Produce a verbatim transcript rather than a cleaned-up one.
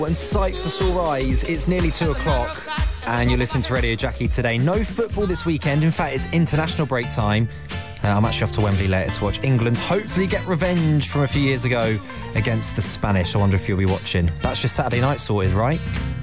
And sight for sore eyes. It's nearly two o'clock and you're listening to Radio Jackie today. No football this weekend. In fact, it's international break time. Uh, I'm actually off to Wembley later to watch England hopefully get revenge from a few years ago against the Spanish. I wonder if you'll be watching. That's just Saturday night sorted, right?